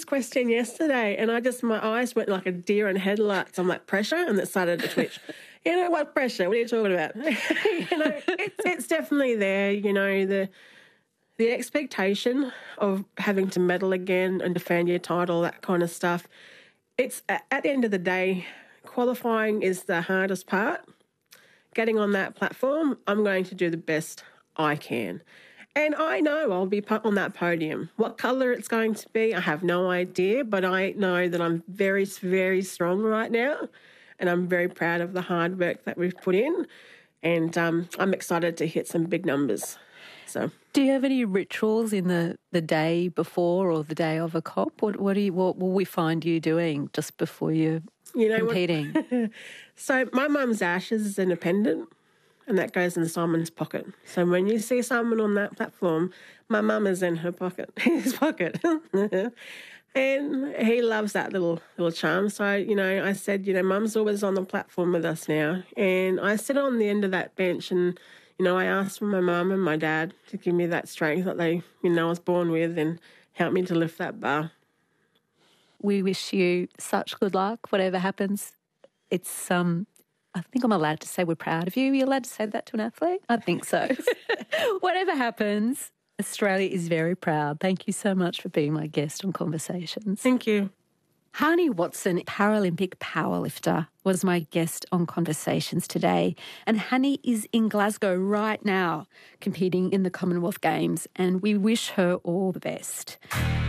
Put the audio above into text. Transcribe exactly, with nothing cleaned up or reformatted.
question yesterday and I just, my eyes went like a deer in headlights. I'm like, pressure? And it started to twitch. You know, what pressure? What are you talking about? you know, it's, it's definitely there, you know, the the expectation of having to medal again and defend your title, that kind of stuff. It's, at the end of the day, qualifying is the hardest part. Getting on that platform, I'm going to do the best I can. And I know I'll be on that podium. What colour it's going to be, I have no idea, but I know that I'm very, very strong right now, and I'm very proud of the hard work that we've put in, and um, I'm excited to hit some big numbers. So, do you have any rituals in the, the day before or the day of a comp? What what do you what will we find you doing just before you're you know, competing? What, so my mum's ashes is independent. And that goes in Simon's pocket. So when you see Simon on that platform, my mum is in her pocket, his pocket. And he loves that little little charm. So, you know, I said, you know, Mum's always on the platform with us now. And I sit on the end of that bench and, you know, I asked for my mum and my dad to give me that strength that they, you know, I was born with and help me to lift that bar. We wish you such good luck, whatever happens. It's, um, I think I'm allowed to say we're proud of you. Are you allowed to say that to an athlete? I think so. Whatever happens, Australia is very proud. Thank you so much for being my guest on Conversations. Thank you. Hani Watson, Paralympic powerlifter, was my guest on Conversations today. And Hani is in Glasgow right now competing in the Commonwealth Games, and we wish her all the best.